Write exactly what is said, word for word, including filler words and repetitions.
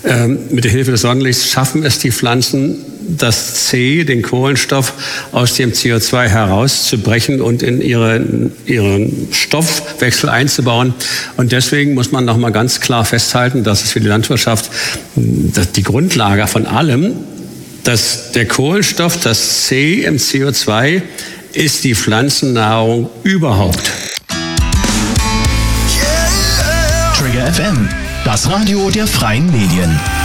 Ähm, mit der Hilfe des Sonnenlichts schaffen es die Pflanzen, das C, den Kohlenstoff aus dem C O zwei herauszubrechen und in ihre, ihren Stoffwechsel einzubauen. Und deswegen muss man nochmal ganz klar festhalten, dass es für die Landwirtschaft dass die Grundlage von allem, dass der Kohlenstoff, das C im C O zwei, ist die Pflanzennahrung überhaupt. Trigger F M, das Radio der Freien Medien.